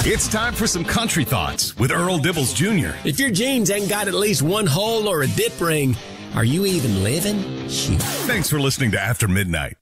It's time for some country thoughts with Earl Dibbles Jr. If your jeans ain't got at least one hole or a dip ring, are you even living? Shoot. Thanks for listening to After Midnight.